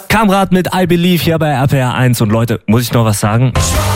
Kamrat mit I Believe hier bei RPR 1. Und Leute, muss ich noch was sagen?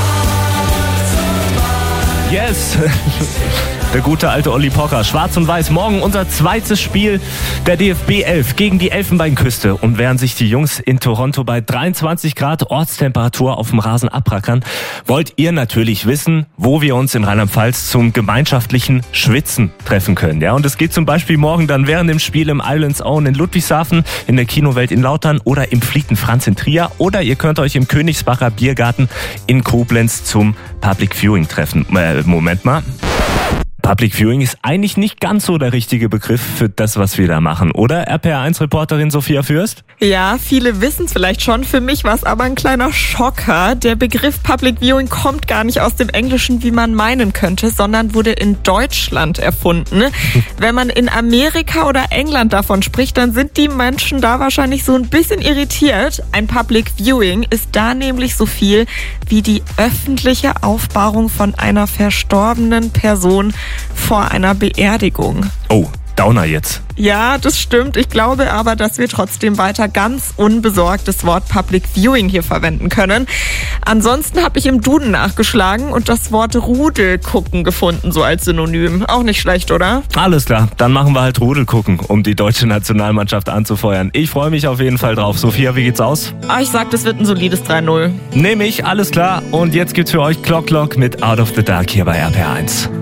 Yes! Der gute alte Olli Pocher. Schwarz und Weiß. Morgen unser zweites Spiel der DFB 11 gegen die Elfenbeinküste. Und während sich die Jungs in Toronto bei 23 Grad Ortstemperatur auf dem Rasen abrackern, wollt ihr natürlich wissen, wo wir uns in Rheinland-Pfalz zum gemeinschaftlichen Schwitzen treffen können. Ja, und es geht zum Beispiel morgen dann während dem Spiel im Islands Own in Ludwigshafen, in der Kinowelt in Lautern oder im Flieten Franz in Trier. Oder ihr könnt euch im Königsbacher Biergarten in Koblenz zum Public Viewing treffen. Moment mal. Public Viewing ist eigentlich nicht ganz so der richtige Begriff für das, was wir da machen, oder? RPR1-Reporterin Sophia Fürst? Ja, viele wissen es vielleicht schon. Für mich war es aber ein kleiner Schocker. Der Begriff Public Viewing kommt gar nicht aus dem Englischen, wie man meinen könnte, sondern wurde in Deutschland erfunden. Wenn man in Amerika oder England davon spricht, dann sind die Menschen da wahrscheinlich so ein bisschen irritiert. Ein Public Viewing ist da nämlich so viel wie die öffentliche Aufbahrung von einer verstorbenen Person vor einer Beerdigung. Oh, Downer jetzt. Ja, das stimmt. Ich glaube aber, dass wir trotzdem weiter ganz unbesorgt das Wort Public Viewing hier verwenden können. Ansonsten habe ich im Duden nachgeschlagen und das Wort Rudelgucken gefunden, so als Synonym. Auch nicht schlecht, oder? Alles klar, dann machen wir halt Rudelgucken, um die deutsche Nationalmannschaft anzufeuern. Ich freue mich auf jeden Fall drauf. Sophia, wie geht's aus? Ich sag, das wird ein solides 3-0. Nehme ich, alles klar. Und jetzt gibt's für euch Clock Clock mit Out of the Dark hier bei RPR 1.